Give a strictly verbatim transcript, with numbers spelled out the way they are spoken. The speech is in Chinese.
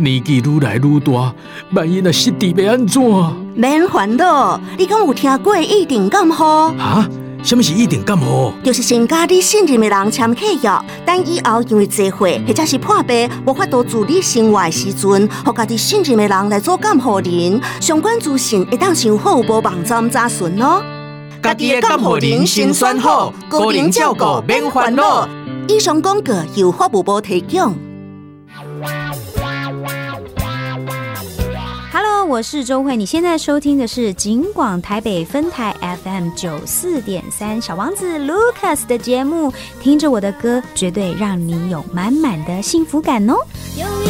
年纪愈来愈大，万一若失智要安怎？ 免烦恼，你敢有听过一定感冒？ 哈？什么是一定感冒？ 就是先甲你信任的人签契约，等以后因为聚会或者是破病，无法度自理生活的时阵，互家己信任的人来做监护人。相关资讯会当上服务部网站查询哦。 家己的监护人先选好，个人照顾免烦恼。 以上广告由服务部提供。 Hello， 我是周慧，你现在收听的是警广台北分台 F M 九四点三小王子 Lucas 的节目，听着我的歌，绝对让你有满满的幸福感哦。